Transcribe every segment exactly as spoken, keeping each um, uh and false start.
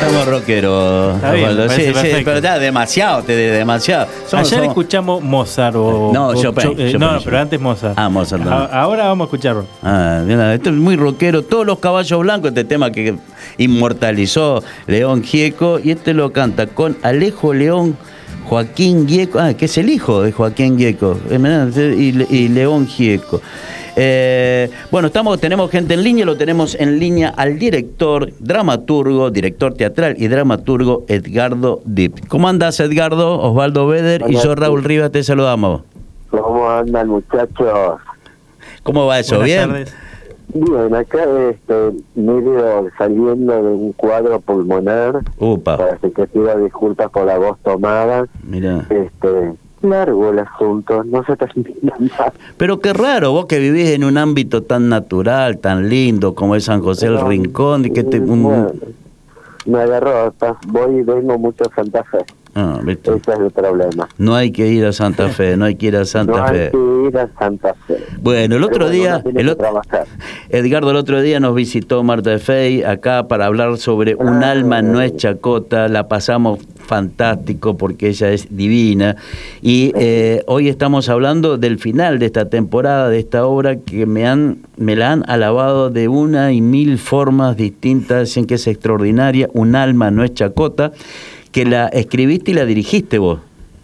Somos rockeros. Está bien, Osvaldo. me Sí, parece sí, pero está demasiado, te demasiado. Somos, Ayer somos... escuchamos Mozart o... No, o Chopin, Cho- eh, Chopin, no, Chopin. pero antes Mozart. Ah, Mozart también. A- ahora vamos a escucharlo. Ah, mira, esto es muy rockero. Todos los caballos blancos, este tema que inmortalizó León Gieco, y este lo canta con Alejo León, Joaquín Gieco, ah, que es el hijo de Joaquín Gieco, y, y León Gieco. Eh, bueno, estamos, tenemos gente en línea, lo tenemos en línea al director, dramaturgo, director teatral y dramaturgo Edgardo Dip. ¿Cómo andas, Edgardo? Osvaldo Beder y yo, Raúl Rivas, te saludamos. ¿Cómo andan, muchachos? ¿Cómo va eso? Buenas ¿Bien? tardes. Bien, acá este, medio saliendo de un cuadro pulmonar, Upa, para que te pido disculpas por la voz tomada. mira. Este, largo el asunto, no se termina más. Pero qué raro, vos que vivís en un ámbito tan natural, tan lindo como es San José del Pero, Rincón, y que te... un- bueno, me agarró, pa- voy y vengo mucho a Santa Fe. Ah, ¿viste? Ese es el problema. No hay que ir a Santa Fe, no hay que ir a Santa no Fe. hay que ir a Santa Fe. Bueno, el otro Pero bueno, día, uno tiene el que otro, trabajar. Edgardo, el otro día nos visitó Marta de Fey acá para hablar sobre Un Ah. alma no es chacota. La pasamos fantástico porque ella es divina. Y eh, hoy estamos hablando del final de esta temporada, de esta obra que me han me la han alabado de una y mil formas distintas, dicen que es extraordinaria. Un alma no es chacota, que la escribiste y la dirigiste vos.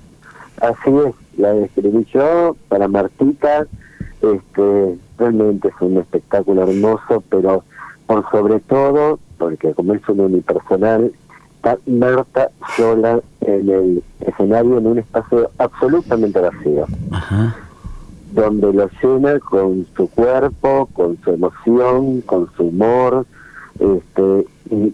Así es, la escribí yo para Martita. Este, realmente es un espectáculo hermoso, pero por sobre todo, porque como es un unipersonal, está Marta sola en el escenario en un espacio absolutamente vacío, Ajá. donde lo llena con su cuerpo, con su emoción, con su humor, este, y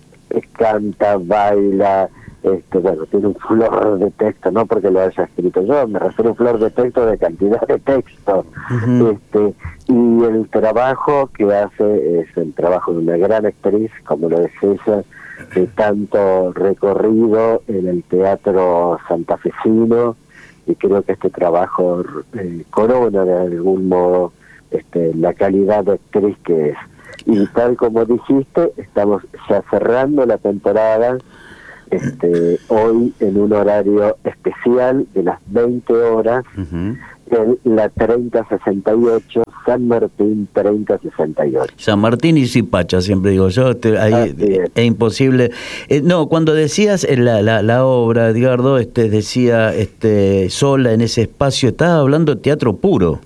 canta, baila. Este, bueno, tiene un flor de texto, no porque lo haya escrito yo, me refiero a un flor de texto de cantidad de texto. Uh-huh. Este, y el trabajo que hace es el trabajo de una gran actriz, como lo es ella, de tanto recorrido en el teatro santafesino, y creo que este trabajo eh, corona de algún modo este, la calidad de actriz que es. Y tal como dijiste, estamos ya cerrando la temporada. Este, hoy en un horario especial de las veinte horas, Uh-huh. en la treinta sesenta y ocho, San Martín treinta sesenta y ocho. San Martín y Zipacha, siempre digo yo, te- ahí Así es. es. es imposible. Eh, no, cuando decías en la, la, la obra, Edgardo, este, decía este, sola en ese espacio, estaba hablando de teatro puro.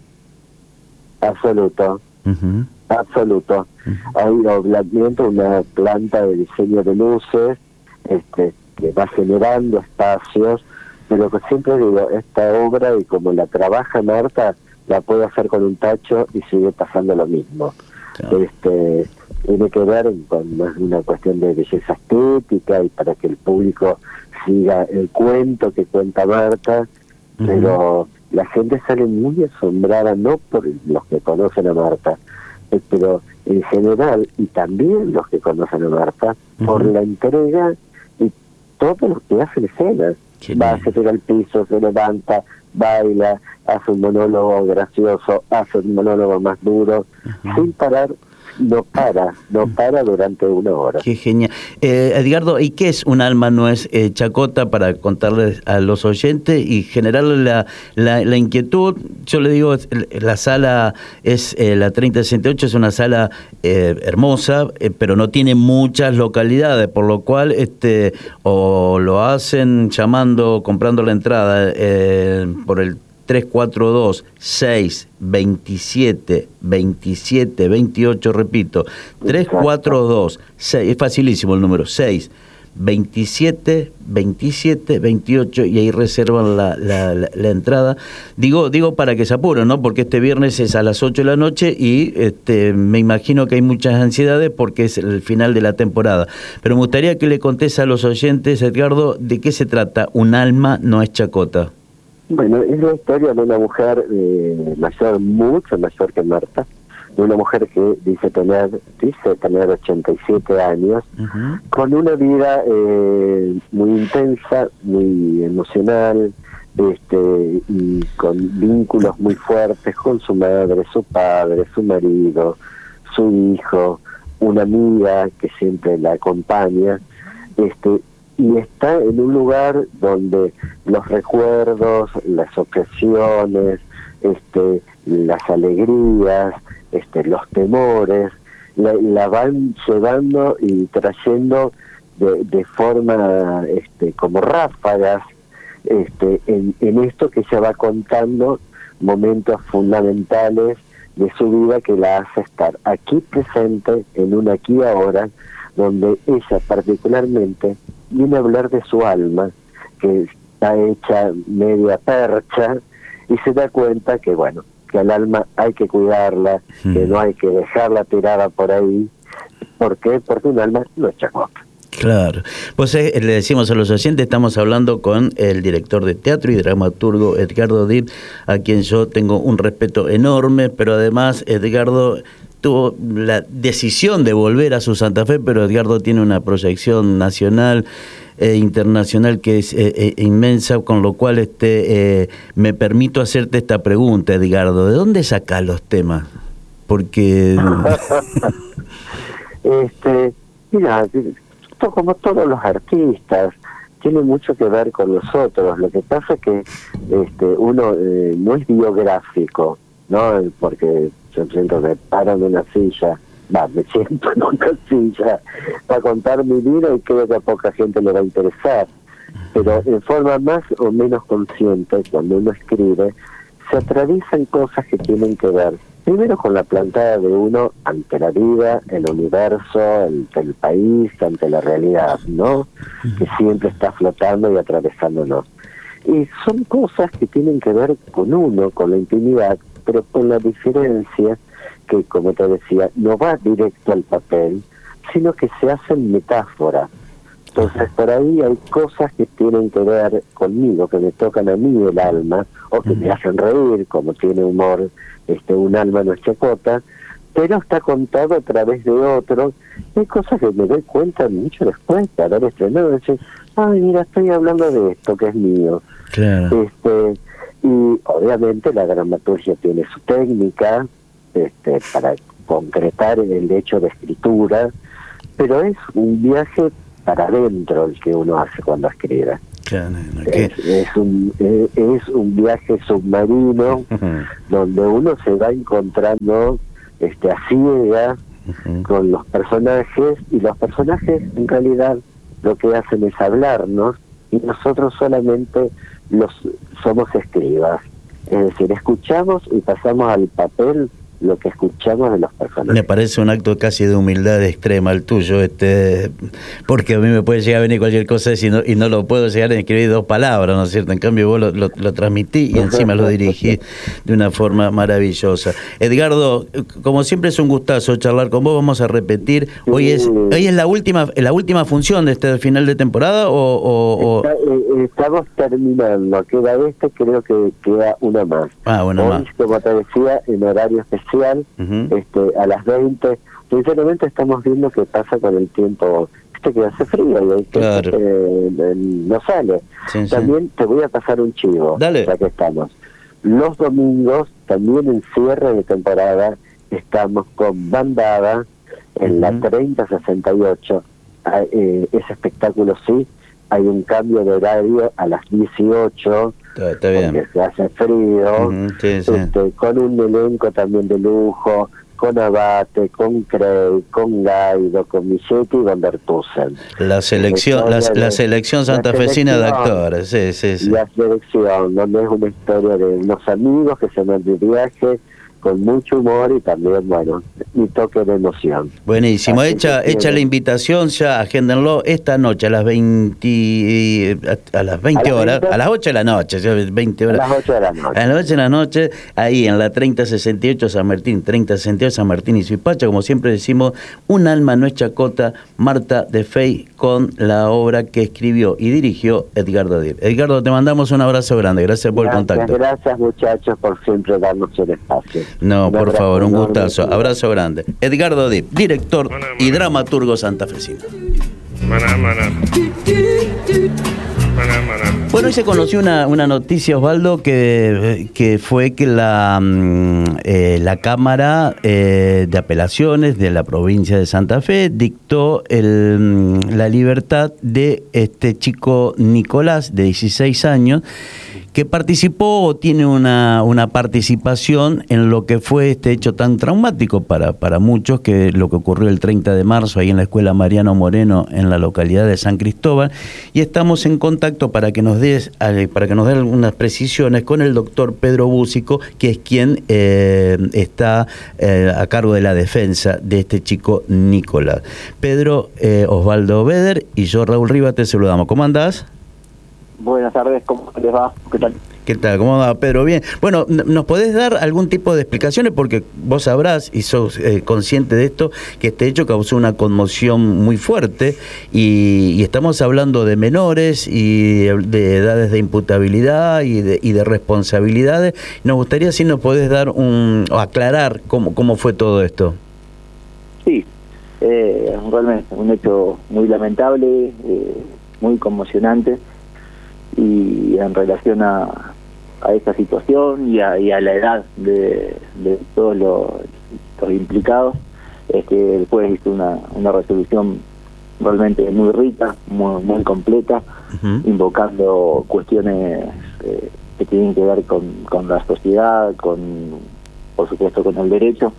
Absoluto, Uh-huh. absoluto. Hay obviamente una planta de diseño de luces este, que va generando espacios, pero que siempre digo, esta obra, y como la trabaja Marta, la puede hacer con un tacho y sigue pasando lo mismo. Claro. Este, tiene que ver con más una cuestión de belleza estética y para que el público siga el cuento que cuenta Marta, Uh-huh. pero la gente sale muy asombrada, no por los que conocen a Marta, eh, pero en general, y también los que conocen a Marta, Uh-huh. por la entrega y todo lo que hace en escena. Qué Va, lindo. se tira al piso, se levanta, baila, hace un monólogo gracioso, hace un monólogo más duro, Uh-huh. sin parar, no para, no para durante una hora. Qué genial. Eh, Edgardo, ¿y qué es Un alma no es eh, chacota para contarles a los oyentes y generarle la, la, la inquietud? Yo le digo, es- la sala es eh, la treinta sesenta y ocho, es una sala eh, hermosa, eh, pero no tiene muchas localidades, por lo cual este o lo hacen llamando, comprando la entrada eh, por el tres cuatro dos, seis, veintisiete, veintisiete, veintiocho, repito, tres cuatro dos, seis, es facilísimo el número, seis, veintisiete, veintisiete, veintiocho, y ahí reservan la, la, la, la entrada. Digo, digo para que se apuren, ¿no? Porque este viernes es a las ocho de la noche y este, me imagino que hay muchas ansiedades porque es el final de la temporada. Pero me gustaría que le contés a los oyentes, Edgardo, de qué se trata Un alma no es chacota. Bueno, es la historia de una mujer eh, mayor, mucho mayor que Marta, de una mujer que dice tener, dice tener ochenta y siete años, Uh-huh. con una vida eh, muy intensa, muy emocional, este, y con vínculos muy fuertes con su madre, su padre, su marido, su hijo, una amiga que siempre la acompaña. este y está en un lugar donde los recuerdos, las ocasiones, este, las alegrías, este, los temores, la, la van llevando y trayendo de, de forma este, como ráfagas este, en, en esto que ella va contando, momentos fundamentales de su vida que la hace estar aquí presente, en un aquí y ahora, donde ella particularmente viene a hablar de su alma, que está hecha media percha, y se da cuenta que, bueno, que al alma hay que cuidarla, mm. que no hay que dejarla tirada por ahí. ¿Por qué? Porque un alma no es chacota. Claro. Pues eh, le decimos a los oyentes, estamos hablando con el director de teatro y dramaturgo Edgardo Dip, a quien yo tengo un respeto enorme, pero además Edgardo tuvo la decisión de volver a su Santa Fe, pero Edgardo tiene una proyección nacional e internacional que es eh, eh, inmensa, con lo cual este eh, me permito hacerte esta pregunta, Edgardo, ¿de dónde sacás los temas? Porque... este, mira, esto como todos los artistas, tiene mucho que ver con nosotros. Lo que pasa es que este, uno eh, no es biográfico, ¿no? Porque yo siento que paro en una silla, va, me siento en una silla para contar mi vida y creo que a poca gente le va a interesar. Pero en forma más o menos consciente, cuando uno escribe, se atraviesan cosas que tienen que ver, primero con la plantada de uno ante la vida, el universo, ante el país, ante la realidad, ¿no? Que siempre está flotando y atravesándonos. Y son cosas que tienen que ver con uno, con la intimidad, pero con la diferencia que, como te decía, no va directo al papel, sino que se hacen metáforas. Entonces, por ahí hay cosas que tienen que ver conmigo, que me tocan a mí el alma, o que me hacen reír, como tiene humor este un alma no es chacota, pero está contado a través de otro. Hay cosas que me doy cuenta mucho después de haber estrenado, decir, ay, mira, estoy hablando de esto que es mío. Claro. Este, y obviamente la dramaturgia tiene su técnica este, para concretar el hecho de escritura, pero es un viaje para adentro el que uno hace cuando escribe. Claro, okay. es, es, un, es, es un viaje submarino uh-huh. donde uno se va encontrando este, a ciegas uh-huh. con los personajes, y los personajes en realidad lo que hacen es hablarnos, y nosotros solamente los somos escribas, es decir, escuchamos y pasamos al papel lo que escuchamos de los personajes. Me parece un acto casi de humildad extrema el tuyo, este, porque a mí me puede llegar a venir cualquier cosa y no, y no lo puedo llegar a escribir dos palabras, ¿no es cierto? En cambio vos lo, lo, lo transmití y encima lo dirigí de una forma maravillosa. Edgardo, como siempre es un gustazo charlar con vos, vamos a repetir. Hoy es hoy es la última la última función de este final de temporada o... o, o... Está, eh, estamos terminando, queda este, creo que queda una más. Ah, bueno, hoy, más. Como te decía, en horario especial, Uh-huh. este, a las veinte. Sinceramente estamos viendo qué pasa con el tiempo, este que hace frío y hay claro. que eh, no sale. Sí, también sí. Te voy a pasar un chivo. Dale. Ya que estamos los domingos, también en cierre de temporada, estamos con Bandada en uh-huh. la treinta sesenta y ocho. Eh, ese espectáculo sí, hay un cambio de horario a las dieciocho. Está, está bien. Porque se hace frío, uh-huh, sí, sí. Este, con un elenco también de lujo, con Abate, con Craig, con Gaido, con Michetti y con Bertusen. La selección, la, la selección santafesina de actores, sí, sí, sí. La selección, donde es una historia de unos amigos que se van de viaje, con mucho humor y también, bueno, mi toque de emoción. Buenísimo, Así hecha hecha la invitación, ya agéndenlo esta noche a las veinte a, a las veinte horas, a las ocho de la noche, veinte horas. A las ocho de la noche. A las ocho de la noche, ahí en la treinta sesenta y ocho San Martín, treinta sesenta y ocho San Martín y Suipacha, como siempre decimos, un alma no es chacota, Marta de Fey, con la obra que escribió y dirigió Edgardo Dip. Edgardo, te mandamos un abrazo grande, gracias por gracias, el contacto. Gracias muchachos por siempre darnos el espacio. No, por favor, un gustazo. Abrazo grande. Edgardo Dip, director y dramaturgo santafesino. Maná, maná. Maná, maná. Bueno, hoy se conoció una, una noticia, Osvaldo, que, que fue que la, eh, la Cámara eh, de Apelaciones de la provincia de Santa Fe dictó el, la libertad de este chico Nicolás, de dieciséis años, que participó o tiene una, una participación en lo que fue este hecho tan traumático para, para muchos, que lo que ocurrió el treinta de marzo ahí en la Escuela Mariano Moreno en la localidad de San Cristóbal, y estamos en contacto para que nos des, para que nos dé algunas precisiones con el doctor Pedro Búsico, que es quien eh, está eh, a cargo de la defensa de este chico Nicolás. Pedro, eh, Osvaldo Beder y yo, Raúl Riva, te saludamos. ¿Cómo andás? Buenas tardes, ¿cómo les va? ¿Qué tal? ¿Qué tal? ¿Cómo va, Pedro? Bien. Bueno, ¿nos podés dar algún tipo de explicaciones? Porque vos sabrás, y sos eh, consciente de esto, que este hecho causó una conmoción muy fuerte, y, y estamos hablando de menores y de edades de imputabilidad y de, y de responsabilidades. Nos gustaría si nos podés dar un, o aclarar cómo, cómo fue todo esto. Sí, eh, realmente un hecho muy lamentable, eh, muy conmocionante, y en relación a, a esta situación y a, y a la edad de, de todos los, los implicados, es que el juez hizo una, una resolución realmente muy rica, muy, muy completa, uh-huh. invocando cuestiones eh, que tienen que ver con, con la sociedad, con, por supuesto, con el derecho,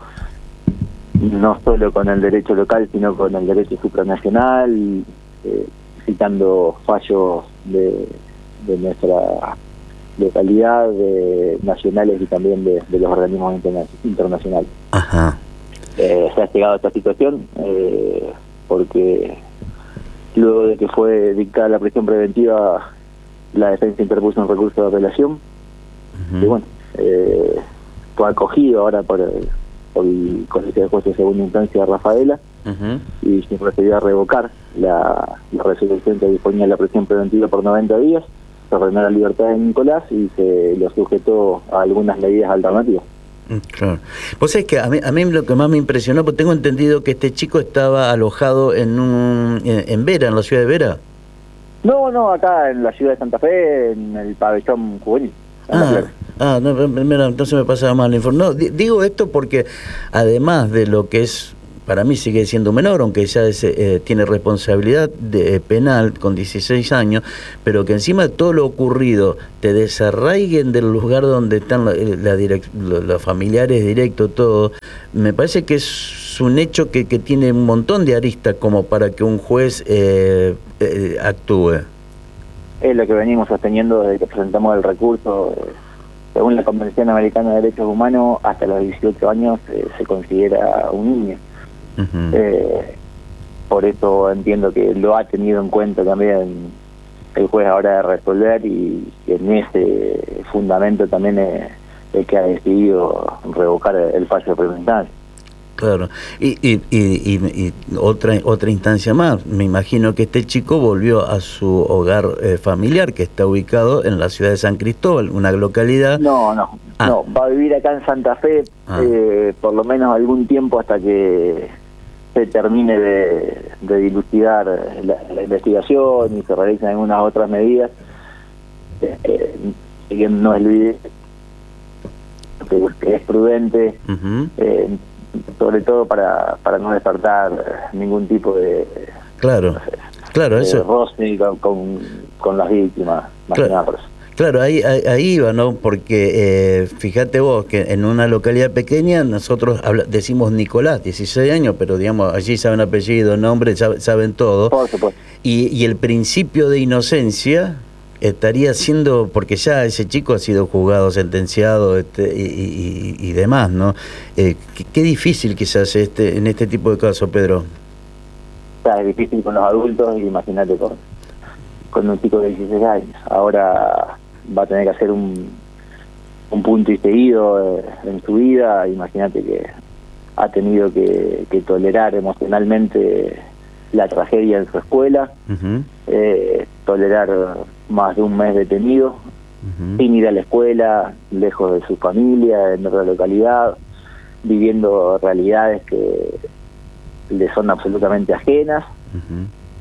no solo con el derecho local, sino con el derecho supranacional, eh, citando fallos de de nuestra localidad, de nacionales y también de, de los organismos interna internacionales. Ajá. Eh, se ha llegado a esta situación eh, porque luego de que fue dictada la prisión preventiva, la defensa interpuso un recurso de apelación, uh-huh. y bueno, eh, fue acogido ahora por el, por el Colegio de Jueces de Segunda Instancia, Rafaela, uh-huh. y se procedió a revocar la, la resolución que disponía la prisión preventiva por noventa días. Se ordenó la libertad de Nicolás y se lo sujetó a algunas medidas alternativas. Claro. Vos sabés que a mí, a mí lo que más me impresionó, porque tengo entendido que este chico estaba alojado en un en, en Vera, en la ciudad de Vera. No, no, acá en la ciudad de Santa Fe, en el pabellón juvenil. Ah, ah no, mira, entonces me pasaba mal la información. No, digo esto porque además de lo que es, para mí sigue siendo menor, aunque ya es, eh, tiene responsabilidad de, eh, penal con dieciséis años, pero que encima de todo lo ocurrido te desarraiguen del lugar donde están la, la direct, los, los familiares directos, todo, me parece que es un hecho que, que tiene un montón de aristas como para que un juez eh, eh, actúe. Es lo que venimos sosteniendo desde que presentamos el recurso. Eh, según la Convención Americana de Derechos Humanos, hasta los dieciocho años eh, se considera un niño. Uh-huh. Eh, por eso entiendo que lo ha tenido en cuenta también el juez ahora de resolver, y, y en ese fundamento también es el que ha decidido revocar el fallo de primera instancia. Claro, y, y, y, y, y otra otra instancia más, me imagino que este chico volvió a su hogar eh, familiar, que está ubicado en la ciudad de San Cristóbal, una localidad... No, no, ah. no, va a vivir acá en Santa Fe, ah. eh, por lo menos algún tiempo hasta que se termine de, de dilucidar la, la investigación y se realicen algunas otras medidas. Eh, eh, no es lo ideal, que es prudente, uh-huh. eh, sobre todo para para no despertar ningún tipo de claro no sé, claro de eso roce con, con con las víctimas, más claro. que nada por eso. Claro, ahí, ahí, ahí va, ¿no? Porque eh, fíjate vos que en una localidad pequeña nosotros habla, decimos Nicolás, dieciséis años, pero digamos, allí saben apellido, nombre, saben, saben todo. Por supuesto. Y, y el principio de inocencia estaría siendo, porque ya ese chico ha sido juzgado, sentenciado, este, y, y, y demás, ¿no? Eh, qué, qué difícil quizás este, en este tipo de casos, Pedro. O sea, es difícil con los adultos, imagínate con, con un chico de dieciséis años. Ahora va a tener que hacer un, un punto y seguido eh, en su vida. Imagínate que ha tenido que, que tolerar emocionalmente la tragedia en su escuela, uh-huh. eh, tolerar más de un mes detenido, uh-huh. sin ir a la escuela, lejos de su familia, en otra localidad, viviendo realidades que le son absolutamente ajenas, uh-huh.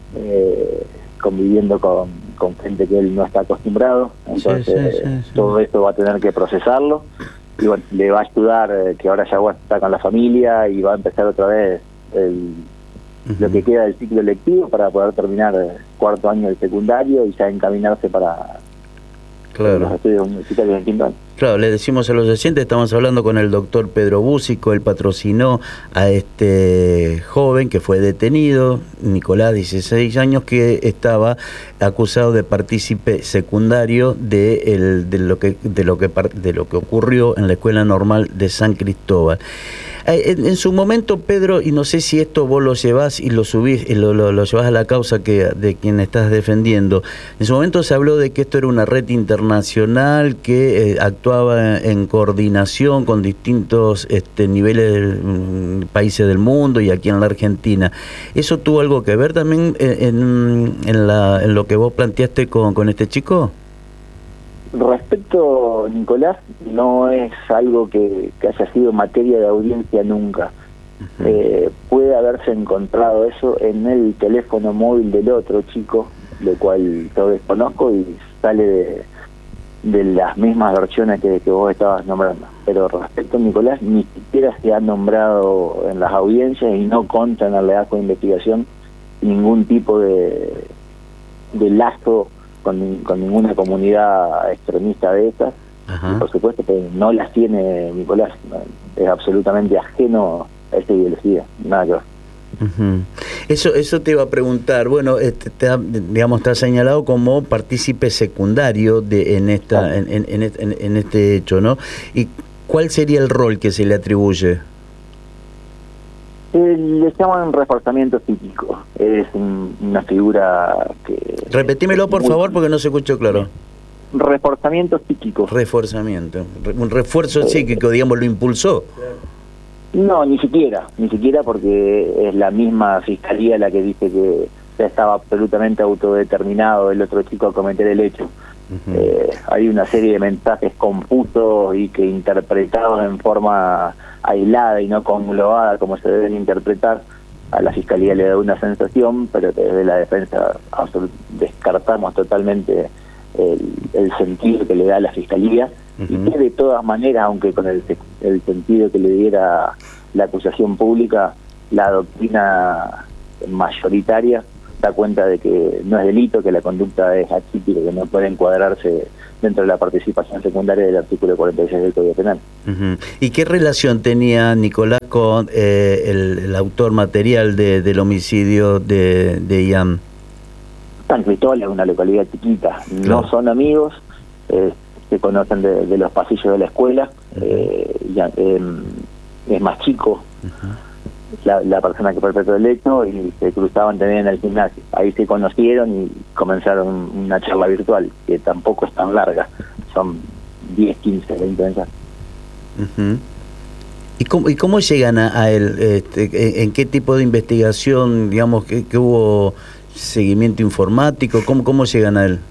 eh, conviviendo con, con gente que él no está acostumbrado, entonces sí, sí, sí. todo esto va a tener que procesarlo, y bueno, le va a ayudar eh, que ahora ya está con la familia y va a empezar otra vez el, uh-huh. lo que queda del ciclo lectivo para poder terminar el cuarto año del secundario y ya encaminarse para claro. los estudios universitarios en quinto año. Claro, le decimos a los oyentes, estamos hablando con el doctor Pedro Búsico, él patrocinó a este joven que fue detenido, Nicolás, dieciséis años, que estaba acusado de partícipe secundario de, el, de, lo que, de, lo que, de lo que ocurrió en la Escuela Normal de San Cristóbal. En, en su momento, Pedro, y no sé si esto vos lo llevás y lo subís, y lo, lo, lo llevás a la causa que de quien estás defendiendo, en su momento se habló de que esto era una red internacional que eh, actuaba en coordinación con distintos este, niveles, mm, países del mundo y aquí en la Argentina. ¿Eso tuvo algo que ver también en, en, la, en lo que vos planteaste con, con este chico? Respecto a Nicolás, no es algo que, que haya sido materia de audiencia nunca. Uh-huh. Eh, puede haberse encontrado eso en el teléfono móvil del otro chico, lo cual yo desconozco y sale de, de las mismas versiones que, que vos estabas nombrando. Pero respecto a Nicolás, ni siquiera se ha nombrado en las audiencias y no consta en el legajo de investigación ningún tipo de, de lazo Con, con ninguna comunidad extremista de estas. Ajá. Y por supuesto que no las tiene Nicolás, es absolutamente ajeno a esta ideología, nada que ver. Uh-huh. Eso, eso te iba a preguntar. Bueno, este, te ha, digamos, está señalado como partícipe secundario de en esta, ah. en, en, en, en este hecho, ¿no? ¿Y cuál sería el rol que se le atribuye? Eh, le llaman reforzamiento psíquico. Es un, una figura que... Repetímelo, por muy, favor, porque no se escuchó claro. Reforzamiento psíquico. Reforzamiento. Un refuerzo eh, psíquico, digamos, lo impulsó. No, ni siquiera. Ni siquiera porque es la misma fiscalía la que dice que ya estaba absolutamente autodeterminado el otro chico a cometer el hecho. Uh-huh. Eh, hay una serie de mensajes confusos y que interpretados en forma aislada y no conglobada como se deben interpretar, a la fiscalía le da una sensación, pero desde la defensa absolut- descartamos totalmente el, el sentido que le da a la fiscalía. Uh-huh. Y que de todas maneras, aunque con el, el sentido que le diera la acusación pública, la doctrina mayoritaria da cuenta de que no es delito, que la conducta es atípica, que no puede encuadrarse dentro de la participación secundaria del artículo cuarenta y seis del Código Penal. Uh-huh. ¿Y qué relación tenía Nicolás con eh, el, el autor material de, del homicidio de, de Ian? San Cristóbal es una localidad chiquita, claro. No son amigos, eh, se conocen de, de los pasillos de la escuela, uh-huh. eh, ya, eh, es más chico. Uh-huh. La, la persona que perpetró el hecho y se cruzaban también en el gimnasio. Ahí se conocieron y comenzaron una charla virtual que tampoco es tan larga, son diez, quince, veinte mensajes. Uh-huh. ¿Y cómo, y cómo llegan a, a él? Este, ¿En qué tipo de investigación, digamos, que, que hubo seguimiento informático? ¿Cómo, cómo llegan a él?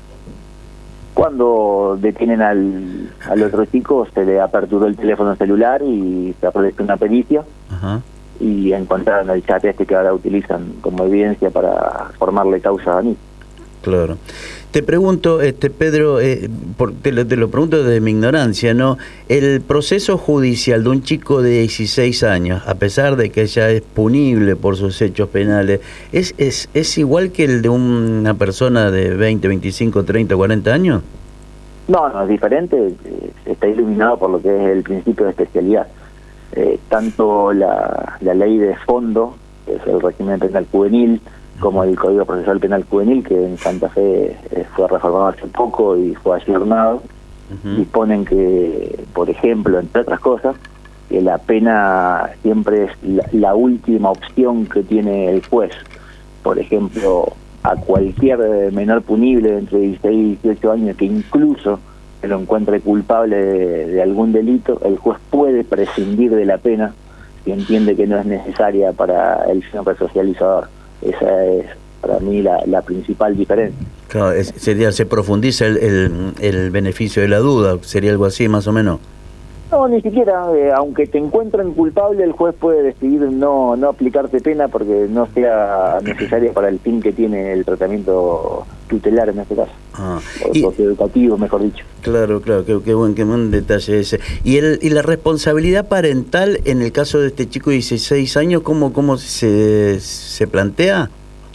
Cuando detienen al, al otro chico, se le aperturó el teléfono celular y se aprovecha una pericia. Uh-huh. Y encontraron el chat este que ahora utilizan como evidencia para formarle causa a Dani. Claro. Te pregunto, este Pedro, eh, por, te, lo, te lo pregunto desde mi ignorancia, ¿no? El proceso judicial de un chico de dieciséis años, a pesar de que ya es punible por sus hechos penales, ¿es, es, es igual que el de una persona de veinte, veinticinco, treinta, cuarenta años? No, no, es diferente. Está iluminado por lo que es el principio de especialidad. Eh, tanto la, la ley de fondo, que es el régimen penal juvenil, como el Código Procesal Penal Juvenil, que en Santa Fe eh, fue reformado hace poco y fue ayornado, uh-huh. disponen que, por ejemplo, entre otras cosas, que la pena siempre es la, la última opción que tiene el juez. Por ejemplo, a cualquier menor punible entre dieciséis y dieciocho años que incluso se lo encuentre culpable de, de algún delito, el juez puede prescindir de la pena si entiende que no es necesaria para el fin resocializador. Esa es para mí la, la principal diferencia. Claro, es, sería, se profundiza el, el, el beneficio de la duda, sería algo así más o menos. No, ni siquiera, eh, aunque te encuentren culpable, el juez puede decidir no no aplicarte pena porque no sea necesaria para el fin que tiene el tratamiento tutelar en este caso, Ah, o y- socioeducativo, mejor dicho. Claro, claro, qué, qué buen, qué buen detalle ese. ¿Y, el, y la responsabilidad parental en el caso de este chico de dieciséis años, cómo, cómo se, se plantea?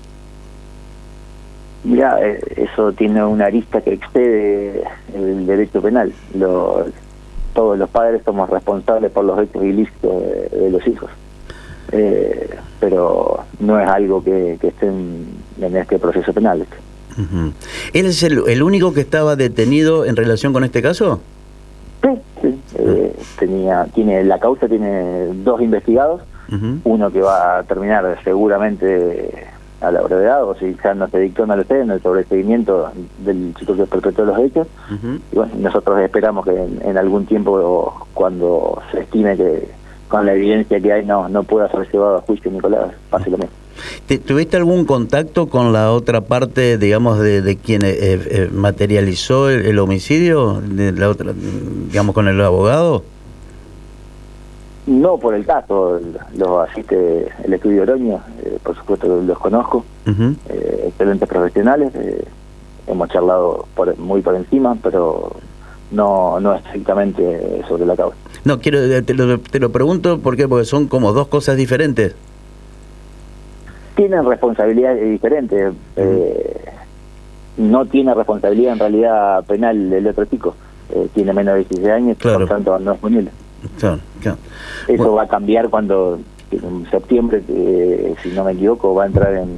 Mira, eh, eso tiene una arista que excede el derecho penal. Lo, todos los padres somos responsables por los hechos ilícitos de, de los hijos. Eh, pero no es algo que, que esté en, en este proceso penal. Uh-huh. ¿Él es el, el único que estaba detenido en relación con este caso? Sí, sí. Eh, tenía, tiene, la causa tiene dos investigados, Uh-huh. uno que va a terminar seguramente a la brevedad, o si ya no se dictó, no lo sé, en el sobreseguimiento del chico que perpetró los hechos. Uh-huh. Y bueno, nosotros esperamos que en, en algún tiempo, cuando se estime que con la evidencia que hay no no pueda ser llevado a juicio Nicolás, pase lo mismo. ¿Te- ¿Tuviste algún contacto con la otra parte, digamos, de, de quien eh, eh, materializó el, el homicidio? De la otra, digamos, con el abogado. No por el caso, los asiste el estudio Oroño, eh, por supuesto los conozco, Uh-huh. eh, excelentes profesionales, eh, hemos charlado por, muy por encima, pero no no estrictamente sobre la causa. No, quiero te lo, te lo pregunto ¿por qué? Porque son como dos cosas diferentes. Tienen responsabilidades diferentes, eh, no tiene responsabilidad en realidad penal el otro chico, eh, tiene menos de dieciséis años, Claro. por tanto no es punible. Claro, claro. Eso Bueno. va a cambiar cuando en septiembre, eh, si no me equivoco, va a entrar en,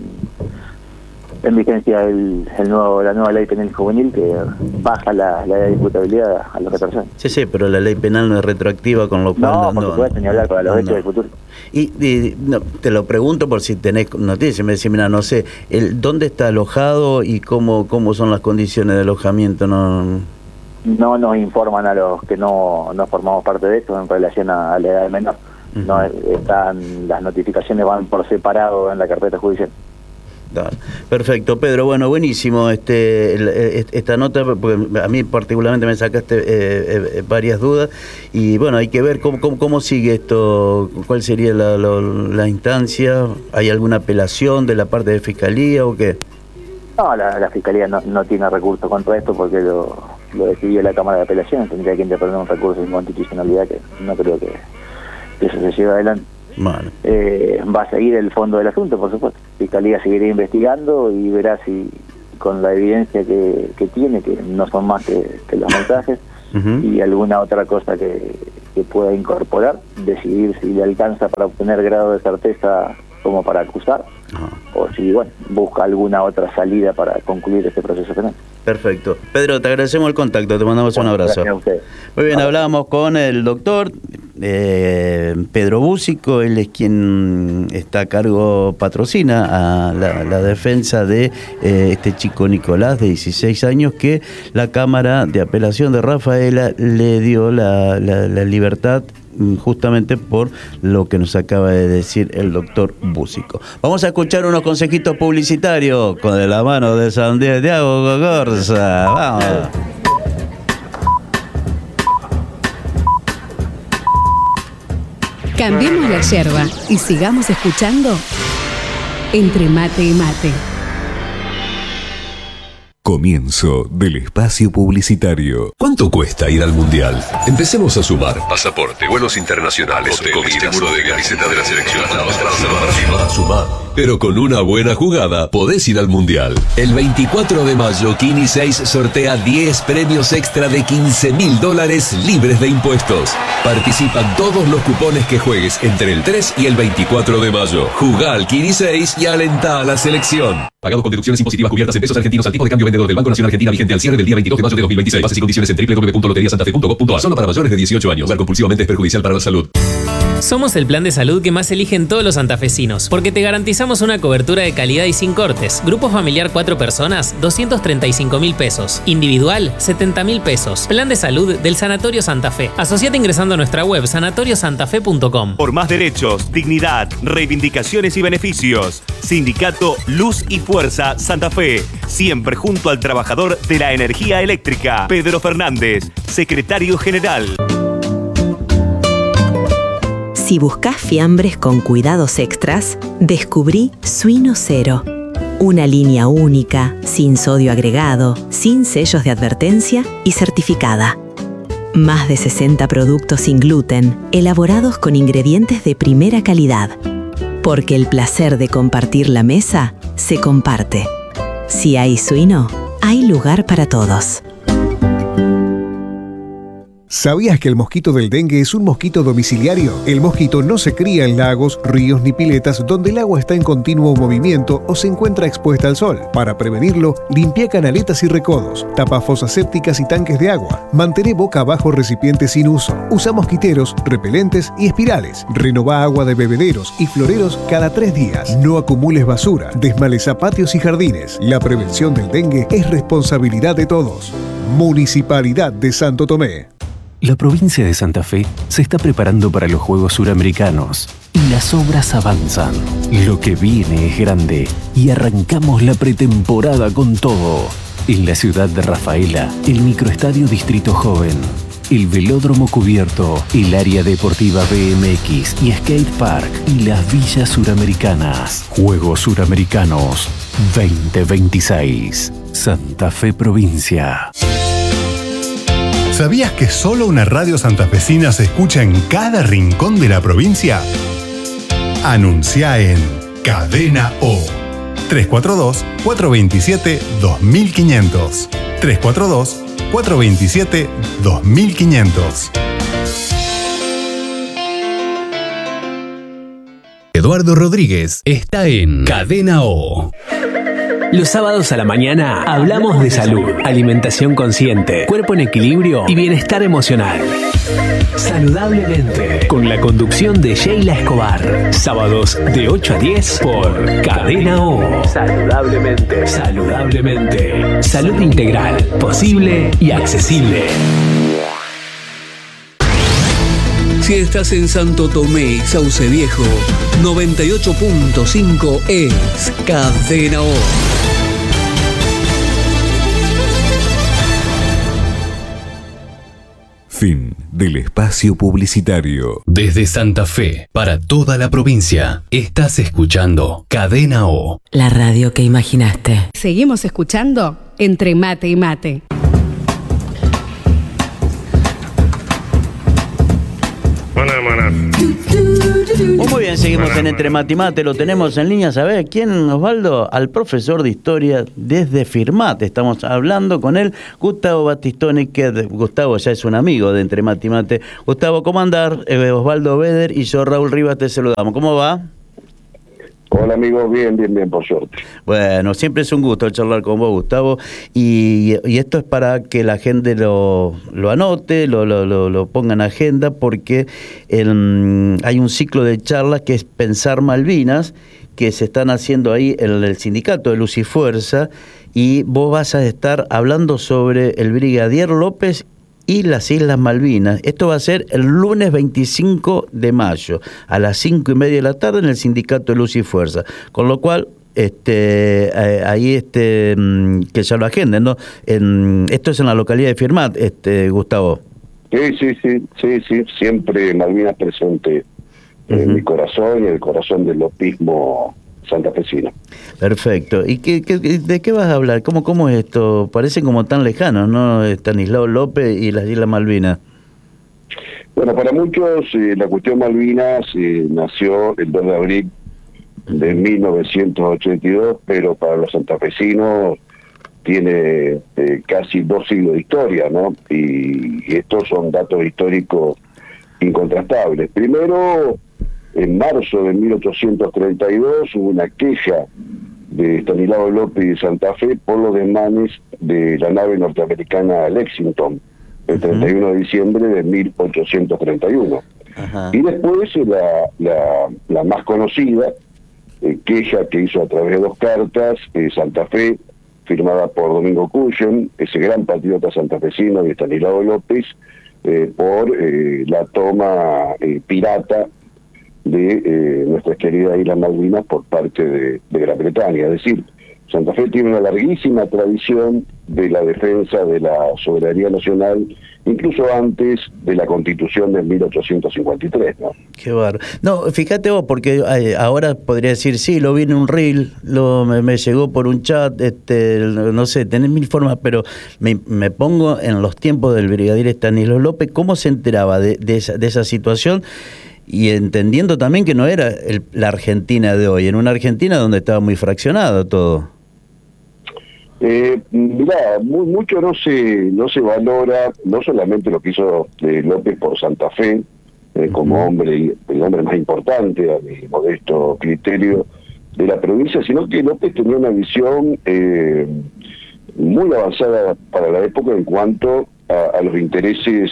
en vigencia el, el nuevo la nueva ley penal juvenil que baja la, la edad de imputabilidad a los catorce años. Sí, sí, pero la ley penal no es retroactiva, con lo cual... No, por supuesto, ni hablar para los no, hechos no. del futuro. Y, y, no, te lo pregunto por si tenés noticias, me decís, mira, no sé, el, ¿dónde está alojado y cómo cómo son las condiciones de alojamiento? No. No nos informan a los que no, no formamos parte de esto en relación a, a la edad del menor. Uh-huh. No están, las notificaciones van por separado en la carpeta judicial. Dale. Perfecto, Pedro. Bueno, buenísimo este el, el, esta nota, porque a mí particularmente me sacaste eh, eh, varias dudas y bueno, hay que ver cómo, cómo, cómo sigue esto, cuál sería la, la, la instancia, ¿hay alguna apelación de la parte de Fiscalía o qué? No, la, la Fiscalía no, no tiene recurso contra esto porque lo, lo decidió la Cámara de Apelaciones, tendría que interponer un recurso de inconstitucionalidad que no creo que, que eso se lleve adelante. Bueno. Eh, va a seguir el fondo del asunto, por supuesto. Fiscalía seguirá investigando y verá si con la evidencia que, que tiene, que no son más que, que los mensajes, Uh-huh. y alguna otra cosa que, que pueda incorporar, decidir si le alcanza para obtener grado de certeza como para acusar, Uh-huh. o si, bueno, busca alguna otra salida para concluir este proceso penal. Perfecto. Pedro, te agradecemos el contacto, te mandamos un abrazo. Gracias a ustedes. Muy bien, hablábamos con el doctor eh, Pedro Búsico, él es quien está a cargo, patrocina a la, la defensa de eh, este chico Nicolás de dieciséis años que la Cámara de Apelación de Rafaela le dio la, la, la libertad justamente por lo que nos acaba de decir el doctor Búsico. Vamos a escuchar unos consejitos publicitarios con de la mano de San Diego Gorza. Vamos. Cambiemos la yerba y sigamos escuchando Entre Mate y Mate. Comienzo del espacio publicitario. ¿Cuánto cuesta ir al Mundial? Empecemos a sumar. Pasaporte, vuelos internacionales, hoteles, seguro de camiseta de la selección. Sumar, sumar. Pero con una buena jugada podés ir al Mundial. El veinticuatro de mayo, Kini seis sortea diez premios extra de quince mil dólares libres de impuestos. Participan todos los cupones que juegues entre el tres y el veinticuatro de mayo. Jugá al Kini seis y alentá a la selección. Pagado con deducciones impositivas cubiertas en pesos argentinos al tipo de cambio vendedor del Banco Nacional Argentina vigente al cierre del día veintidós de mayo de dos mil veintiséis. Bases y condiciones en doble u doble u doble u punto lotería santa fe punto gov punto a r. Solo para mayores de dieciocho años. Usar compulsivamente es perjudicial para la salud. Somos el plan de salud que más eligen todos los santafesinos, porque te garantizamos una cobertura de calidad y sin cortes. Grupo familiar cuatro personas, doscientos treinta y cinco mil pesos. Individual, setenta mil pesos. Plan de salud del Sanatorio Santa Fe. Asociate ingresando a nuestra web sanatorio santa fe punto com. Por más derechos, dignidad, reivindicaciones y beneficios. Sindicato Luz y Fuerza Santa Fe. Siempre junto al trabajador de la energía eléctrica. Pedro Fernández, secretario general. Si buscas fiambres con cuidados extras, descubrí Suino Cero. Una línea única, sin sodio agregado, sin sellos de advertencia y certificada. Más de sesenta productos sin gluten, elaborados con ingredientes de primera calidad. Porque el placer de compartir la mesa se comparte. Si hay suino, hay lugar para todos. ¿Sabías que el mosquito del dengue es un mosquito domiciliario? El mosquito no se cría en lagos, ríos ni piletas donde el agua está en continuo movimiento o se encuentra expuesta al sol. Para prevenirlo, limpia canaletas y recodos, tapa fosas sépticas y tanques de agua, mantén boca abajo recipientes sin uso, usa mosquiteros, repelentes y espirales, renová agua de bebederos y floreros cada tres días. No acumules basura, desmaleza patios y jardines. La prevención del dengue es responsabilidad de todos. Municipalidad de Santo Tomé. La provincia de Santa Fe se está preparando para los Juegos Suramericanos y las obras avanzan. Lo que viene es grande y arrancamos la pretemporada con todo. En la ciudad de Rafaela, el microestadio Distrito Joven, el velódromo cubierto, el área deportiva B M X y skate park y las villas suramericanas. Juegos Suramericanos veinte veintiséis. Santa Fe Provincia. ¿Sabías que solo una radio santafesina se escucha en cada rincón de la provincia? Anuncia en Cadena O. tres cuatro dos, cuatro dos siete, dos mil quinientos. tres cuatro dos, cuatro dos siete, dos mil quinientos. Eduardo Rodríguez está en Cadena O. Los sábados a la mañana hablamos de salud, alimentación consciente, cuerpo en equilibrio y bienestar emocional. Saludablemente, con la conducción de Sheila Escobar. Sábados de ocho a diez por Cadena O. Saludablemente, saludablemente. Salud integral, posible y accesible. Si estás en Santo Tomé y Sauce Viejo, noventa y ocho punto cinco es Cadena O. Fin del espacio publicitario. Desde Santa Fe, para toda la provincia, estás escuchando Cadena O. La radio que imaginaste. Seguimos escuchando Entre Mate y Mate. Muy bien, seguimos en Entre Mate y Mate, lo tenemos en línea, ¿sabés quién, Osvaldo? Al profesor de historia desde Firmat, estamos hablando con él, Gustavo Battistoni, que Gustavo ya es un amigo de Entre Mate y Mate. Gustavo, ¿cómo andar? Eh, Osvaldo Beder y yo, Raúl Rivas, te saludamos. ¿Cómo va? Hola amigos, bien, bien, bien, por suerte. Bueno, siempre es un gusto charlar con vos, Gustavo, y, y esto es para que la gente lo, lo anote, lo, lo, lo, lo ponga en agenda, porque el, hay un ciclo de charlas que es Pensar Malvinas, que se están haciendo ahí en el sindicato de Luz y Fuerza, y vos vas a estar hablando sobre el brigadier López y las Islas Malvinas. Esto va a ser el lunes veinticinco de mayo, a las cinco y media de la tarde en el Sindicato de Luz y Fuerza. Con lo cual, este, eh, ahí este, que ya lo agenden, ¿no? En, esto es en la localidad de Firmat, este, Gustavo. Sí, sí, sí, sí, sí, siempre Malvinas presente en uh-huh. mi corazón y en el corazón del lopismo santafesino. Perfecto. ¿Y qué, qué, de qué vas a hablar? ¿Cómo, cómo es esto? Parecen como tan lejanos, ¿no? Estanislao López y las Islas Malvinas. Bueno, para muchos eh, la cuestión Malvinas eh, nació el dos de abril de mil novecientos ochenta y dos, pero para los santafesinos tiene eh, casi dos siglos de historia, ¿no? Y, y estos son datos históricos incontrastables. Primero, en marzo de mil ochocientos treinta y dos hubo una queja de Estanislao López de Santa Fe por los desmanes de la nave norteamericana Lexington, el treinta y uno de diciembre de mil ochocientos treinta y uno. Ajá. Y después la, la, la más conocida eh, queja que hizo a través de dos cartas, eh, Santa Fe, firmada por Domingo Cuyen, ese gran patriota santafesino, y Estanislao López, eh, por eh, la toma eh, pirata de eh, nuestras queridas Islas Malvinas por parte de, de Gran Bretaña. Es decir, Santa Fe tiene una larguísima tradición de la defensa de la soberanía nacional, incluso antes de la Constitución de mil ochocientos cincuenta y tres, ¿no? Qué barro. No, fíjate vos, porque eh, ahora podría decir, sí, lo vi en un reel, lo, me, me llegó por un chat, este, no sé, tenés mil formas, pero me, me pongo en los tiempos del brigadier Estanislao López, ¿cómo se enteraba de, de, esa, de esa situación? Y entendiendo también que no era el, la Argentina de hoy, en una Argentina donde estaba muy fraccionado todo. Eh, mirá, muy, mucho no se no se valora, no solamente lo que hizo eh, López por Santa Fe, eh, como uh-huh. hombre, el hombre más importante, a mi modesto criterio, de la provincia, sino que López tenía una visión eh, muy avanzada para la época en cuanto a, a los intereses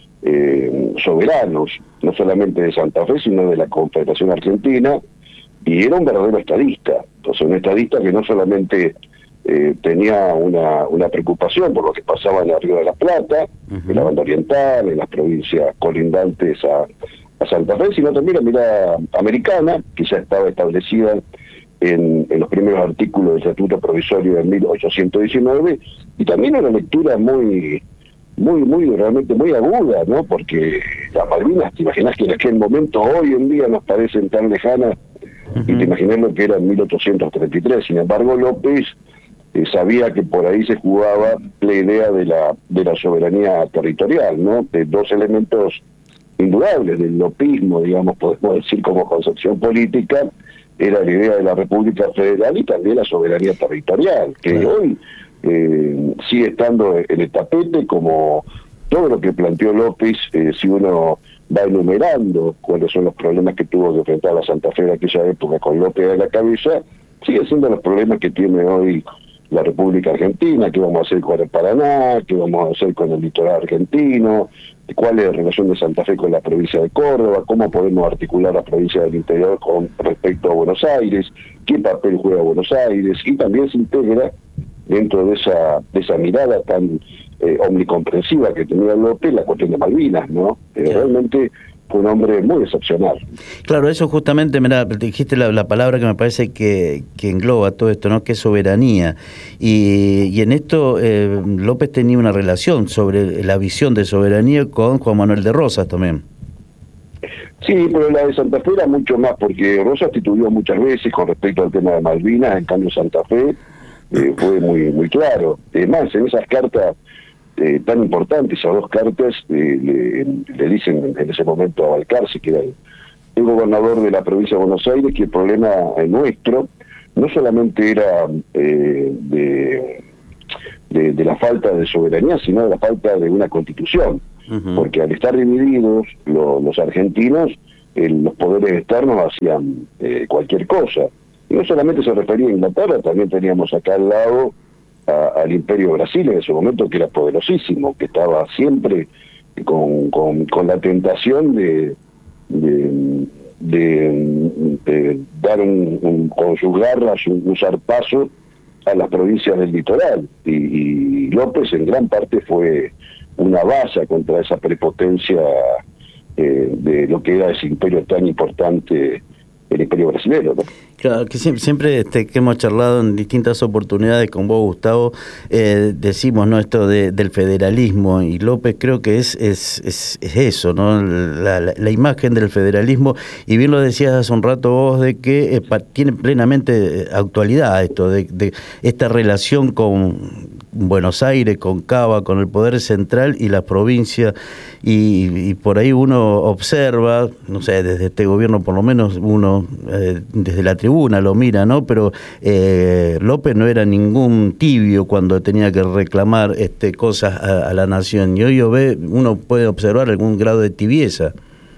eh, soberanos, no solamente de Santa Fe, sino de la Confederación Argentina, y era un verdadero estadista, entonces un estadista que no solamente Eh, tenía una, una preocupación por lo que pasaba en el Río de la Plata, uh-huh. en la banda oriental, en las provincias colindantes a, a Santa Fe, sino también la mirada americana, que ya estaba establecida en, en los primeros artículos del Estatuto Provisorio de mil ochocientos diecinueve, y también una lectura muy, muy, muy, realmente muy aguda, ¿no? Porque las Malvinas, te imaginas que en aquel momento, hoy en día, nos parecen tan lejanas, uh-huh. y te imaginas lo que era en mil ochocientos treinta y tres. Sin embargo, López Eh, sabía que por ahí se jugaba la idea de la de la soberanía territorial, ¿no? De dos elementos indudables del lopismo, digamos, podemos decir como concepción política, era la idea de la República Federal y también la soberanía territorial, que sí. hoy eh, sigue estando en el tapete, como todo lo que planteó López, eh, si uno va enumerando cuáles son los problemas que tuvo que enfrentar la Santa Fe en aquella época con López a la cabeza, sigue siendo los problemas que tiene hoy la República Argentina, qué vamos a hacer con el Paraná, qué vamos a hacer con el litoral argentino, cuál es la relación de Santa Fe con la provincia de Córdoba, cómo podemos articular la provincia del interior con respecto a Buenos Aires, qué papel juega Buenos Aires, y también se integra dentro de esa de esa mirada tan eh, omnicomprensiva que tenía López la cuestión de Malvinas, ¿no? Eh, realmente fue un hombre muy excepcional. Claro, eso justamente, mirá, dijiste la, la palabra que me parece que, que engloba todo esto, ¿no? Que es soberanía. Y, y en esto eh, López tenía una relación sobre la visión de soberanía con Juan Manuel de Rosas también. Sí, pero la de Santa Fe era mucho más, porque Rosas titubeó muchas veces con respecto al tema de Malvinas, en cambio Santa Fe eh, fue muy, muy claro. Además, en esas cartas Eh, tan importantes, esas dos cartas, eh, le, le dicen en ese momento a Balcarce, que era el, el gobernador de la provincia de Buenos Aires, que el problema nuestro no solamente era eh, de, de, de la falta de soberanía, sino de la falta de una constitución, uh-huh. porque al estar divididos lo, los argentinos, eh, los poderes externos hacían eh, cualquier cosa, y no solamente se refería a Inglaterra, también teníamos acá al lado A, al Imperio Brasil en ese momento, que era poderosísimo, que estaba siempre con, con, con la tentación de, de, de, de dar un, un, con sus garras un, un zarpazo a las provincias del litoral, y, y López en gran parte fue una baza contra esa prepotencia eh, de lo que era ese imperio tan importante, el imperio brasileño, ¿no? Claro, que siempre, siempre este, que hemos charlado en distintas oportunidades con vos, Gustavo, eh, decimos, ¿no?, esto de, del federalismo, y López creo que es es, es, es eso, ¿no?, la, la, la imagen del federalismo, y bien lo decías hace un rato vos, de que eh, pa, tiene plenamente actualidad esto, de, de esta relación con Buenos Aires, con Cava, con el poder central y la provincia, y, y por ahí uno observa, no sé, desde este gobierno por lo menos uno, eh, desde la tribuna lo mira, ¿no? Pero eh, López no era ningún tibio cuando tenía que reclamar este, cosas a, a la nación, y hoy ve, uno puede observar algún grado de tibieza.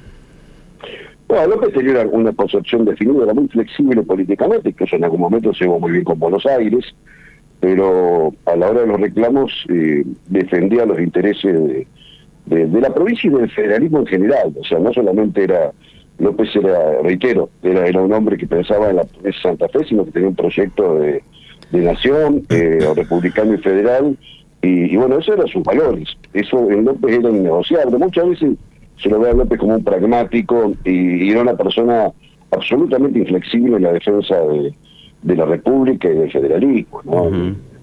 Bueno, López tenía una, una concepción definida, era muy flexible políticamente, que eso en algún momento se llevó muy bien con Buenos Aires, pero a la hora de los reclamos eh, defendía los intereses de, de, de la provincia y del federalismo en general. O sea, no solamente era, López era, reitero, era, era un hombre que pensaba en la provincia de Santa Fe, sino que tenía un proyecto de, de nación, eh, republicano y federal, y, y bueno, esos eran sus valores. Eso en López era innegociable. Muchas veces se lo ve a López como un pragmático, y, y era una persona absolutamente inflexible en la defensa de de la República y del federalismo, ¿no? Uh-huh.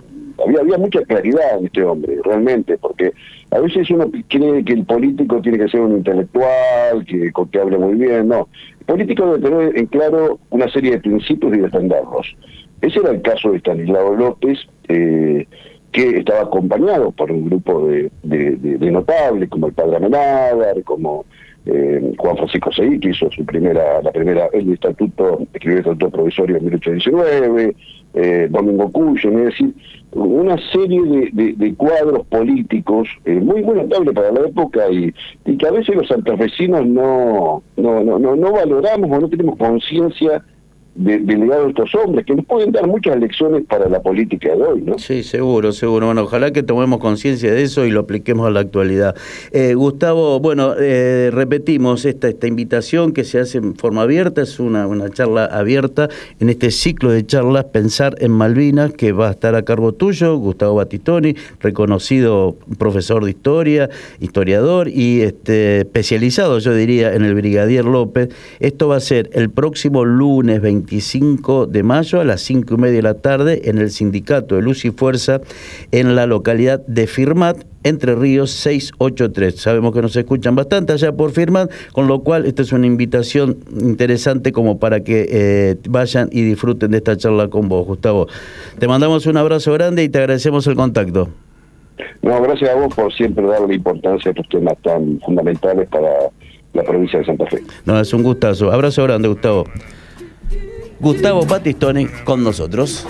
Había, había mucha claridad en este hombre, realmente, porque a veces uno cree que el político tiene que ser un intelectual, que, que hable muy bien, no. El político debe tener en claro una serie de principios y defenderlos. Ese era el caso de Estanislao López, eh, que estaba acompañado por un grupo de, de, de, de notables, como el padre Amenábar, como eh, Juan Francisco Seguí, que hizo su primera, la primera, el estatuto, escribió el estatuto provisorio en mil ochocientos diecinueve, eh, Domingo Cuyen, es decir, una serie de, de, de cuadros políticos eh, muy muy notables para la época y, y que a veces los santafesinos no, no, no, no, no valoramos o no tenemos conciencia de, de legado de estos hombres, que nos pueden dar muchas lecciones para la política de hoy, ¿no? Sí, seguro, seguro. Bueno, ojalá que tomemos conciencia de eso y lo apliquemos a la actualidad. Eh, Gustavo, bueno, eh, repetimos esta, esta invitación que se hace en forma abierta, es una, una charla abierta en este ciclo de charlas Pensar en Malvinas, que va a estar a cargo tuyo, Gustavo Battistoni, reconocido profesor de historia, historiador y este, especializado, yo diría, en el Brigadier López. Esto va a ser el próximo lunes veinticinco de mayo a las cinco y media de la tarde en el Sindicato de Luz y Fuerza en la localidad de Firmat, Entre Ríos seiscientos ochenta y tres. Sabemos que nos escuchan bastante allá por Firmat, con lo cual esta es una invitación interesante como para que eh, vayan y disfruten de esta charla con vos, Gustavo. Te mandamos un abrazo grande y te agradecemos el contacto. No, gracias a vos por siempre darle importancia a estos temas tan fundamentales para la provincia de Santa Fe. No, es un gustazo. Abrazo grande, Gustavo. Gustavo Battistoni con nosotros.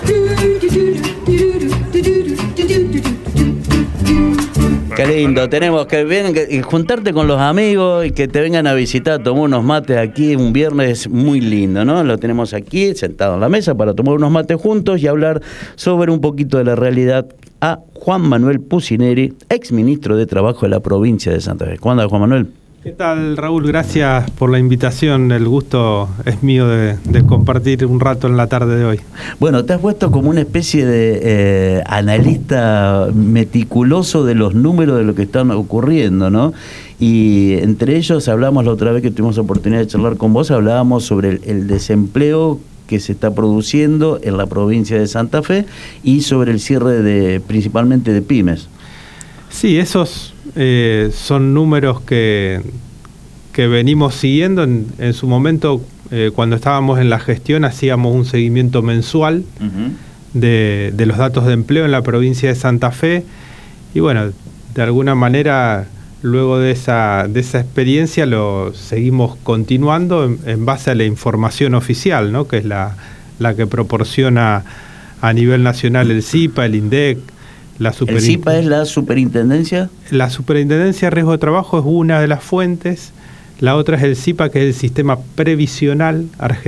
Qué lindo, tenemos que vengan y juntarte con los amigos y que te vengan a visitar, tomar unos mates aquí un viernes muy lindo, ¿no? Lo tenemos aquí sentado en la mesa para tomar unos mates juntos y hablar sobre un poquito de la realidad a Juan Manuel Pucineri, ex ministro de Trabajo de la provincia de Santa Fe. ¿Cómo anda, Juan Manuel? ¿Qué tal, Raúl? Gracias por la invitación. El gusto es mío de, de compartir un rato en la tarde de hoy. Bueno, te has puesto como una especie de eh, analista meticuloso de los números de lo que están ocurriendo, ¿no? Y entre ellos hablamos la otra vez que tuvimos oportunidad de charlar con vos, hablábamos sobre el, el desempleo que se está produciendo en la provincia de Santa Fe y sobre el cierre de principalmente de pymes. Sí, esos eh, son números que, que venimos siguiendo. En, en su momento, eh, cuando estábamos en la gestión, hacíamos un seguimiento mensual uh-huh. de, de los datos de empleo en la provincia de Santa Fe. Y bueno, de alguna manera, luego de esa, de esa experiencia, lo seguimos continuando en, en base a la información oficial, ¿no? Que es la, la que proporciona a nivel nacional el C I P A, el INDEC. La ¿El C I P A es la superintendencia? La superintendencia de riesgo de trabajo es una de las fuentes, la otra es el C I P A, que es el sistema previsional argentino.